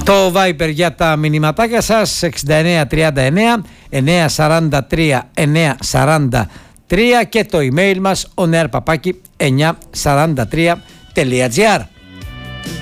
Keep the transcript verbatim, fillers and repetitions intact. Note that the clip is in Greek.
Το Viber για τα μηνυματάκια σας εξήντα εννέα τριάντα εννέα εννιακόσια σαράντα τρία εννιακόσια σαράντα τρία και το email μας on air παπάκι εννιακόσια σαράντα τρία τελεία τζι άρ.